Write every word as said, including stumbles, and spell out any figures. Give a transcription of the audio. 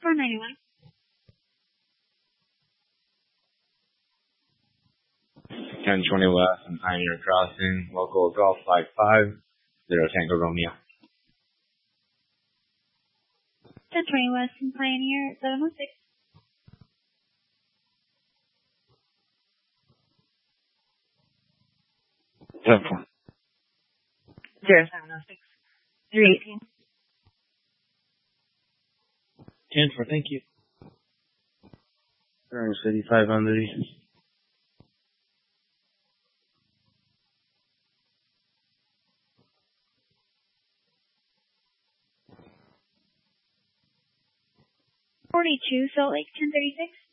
four ninety-one. ten twenty West and Pioneer Crossing, local Golf five five zero Tango Romeo. ten twenty West and Pioneer seven one six. ten four. zero seven oh six. three eighteen. ten four, thank you. Orange City five hundred. forty-two Salt Lake ten thirty-six.